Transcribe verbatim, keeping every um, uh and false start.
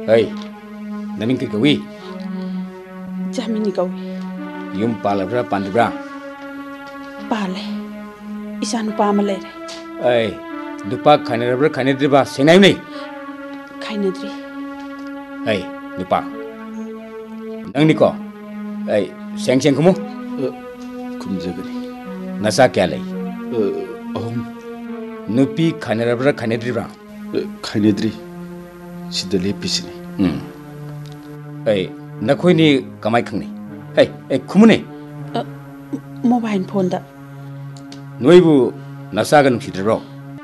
Hey, naming kikawi. Jamini kawi. Yung palabra pandibra. Pale. Isa nupa amalere. Hey, nupa khanerabra khanedriba senay ni. Khainedri. Hey, nupa. Nang niko. Hey, seng seng kumu. Kumjagani. Nasa kya lay? Ahum. Nupi khanerabra khanedriba. Khainedri. Sidale pisini. Hmm. Hey, nakoi ni kamai khangni. Hey, hey, kumune. Mobile phone da. Noibu nasaga nungsidro.